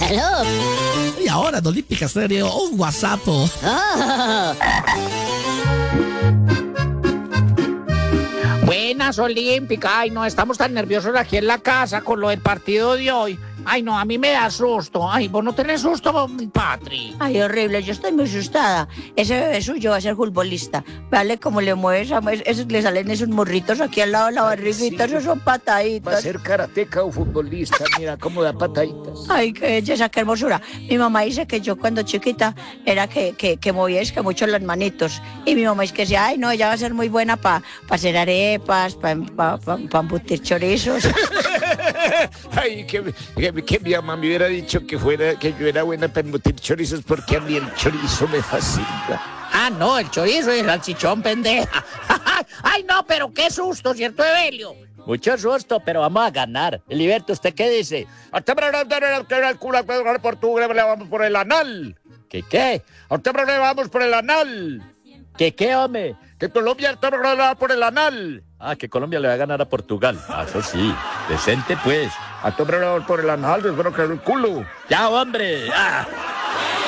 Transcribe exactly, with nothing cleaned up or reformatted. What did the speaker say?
Aló. Y ahora en Olímpica Estéreo, un WhatsApp. Oh. Buenas, Olímpica. Ay, no, estamos tan nerviosos aquí en la casa con lo del partido de hoy. Ay, no, a mí me da susto. Ay, vos no tenés susto, Patri. Ay, horrible, yo estoy muy asustada. Ese bebé suyo va a ser futbolista. Vale, como le mueve esa, es, le salen esos morritos aquí al lado de la barriguita, sí. Esos son pataditas. Va a ser karateca o futbolista, mira cómo da pataditas. Ay, qué belleza, qué hermosura. Mi mamá dice que yo cuando chiquita era que, que, que movía es que mucho las manitos. Y mi mamá es que decía, ay, no, ella va a ser muy buena para pa hacer arepas, para pa, pa, pa embutir chorizos. Ay, que, que, que mi mamá me hubiera dicho que fuera que yo era buena para embutir chorizos porque a mí el chorizo me fascina. Ah, no, el chorizo y el salchichón, pendeja. Ay, no, pero qué susto, ¿cierto, Evelio? Mucho susto, pero vamos a ganar. Eliberto, ¿usted qué dice? Vamos por el anal. ¿Qué qué? Vamos por el anal. ¿Qué qué, hombre? Que Colombia va por el anal. Ah, que Colombia le va a ganar a Portugal. Ah, eso sí. Decente, pues. A todo por el anal, espero que el culo. Ya, hombre. Ah.